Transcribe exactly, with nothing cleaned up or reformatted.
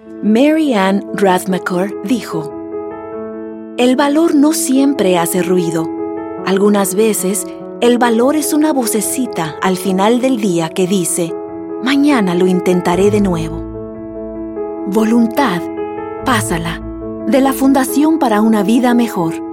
Mary Ann Rathmaker dijo: el valor no siempre hace ruido. Algunas veces, el valor es una vocecita al final del día que dice: mañana lo intentaré de nuevo. Voluntad, pásala, de la Fundación para una Vida Mejor.